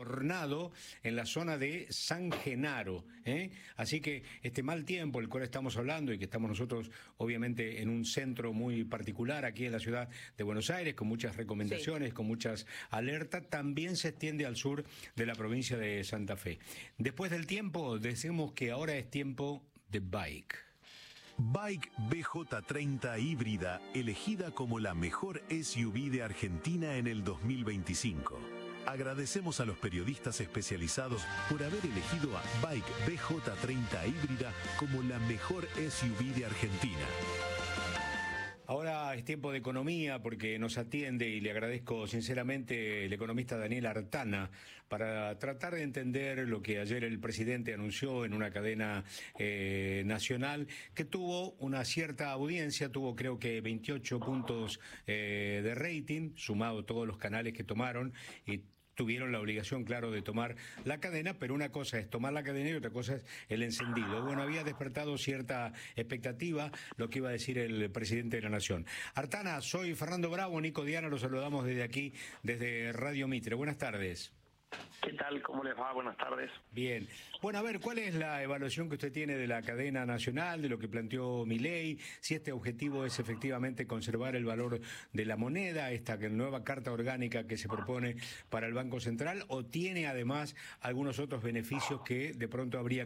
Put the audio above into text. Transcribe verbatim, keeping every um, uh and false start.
tornado en la zona de San Genaro, ¿eh? Así que este mal tiempo del cual estamos hablando y que estamos nosotros obviamente en un centro muy particular aquí en la ciudad de Buenos Aires, con muchas recomendaciones, sí, con muchas alertas, también se extiende al sur de la provincia de Santa Fe. Después del tiempo, decimos que ahora es tiempo de bike. Bike B J treinta híbrida, elegida como la mejor S U V de Argentina en el dos mil veinticinco. Agradecemos a los periodistas especializados por haber elegido a Bike B J treinta híbrida como la mejor S U V de Argentina. Ahora es tiempo de economía porque nos atiende y le agradezco sinceramente el economista Daniel Artana para tratar de entender lo que ayer el presidente anunció en una cadena eh, nacional que tuvo una cierta audiencia, tuvo creo que veintiocho puntos eh, de rating, sumado todos los canales que tomaron y tuvieron la obligación, claro, de tomar la cadena, pero una cosa es tomar la cadena y otra cosa es el encendido. Bueno, había despertado cierta expectativa lo que iba a decir el presidente de la Nación. Artana, soy Fernando Bravo, Nico Diana, los saludamos desde aquí, desde Radio Mitre. Buenas tardes. ¿Qué tal? ¿Cómo les va? Buenas tardes. Bien. Bueno, a ver, ¿cuál es la evaluación que usted tiene de la cadena nacional, de lo que planteó Milei? Si este objetivo es efectivamente conservar el valor de la moneda, esta nueva carta orgánica que se propone para el Banco Central, o tiene además algunos otros beneficios que de pronto habría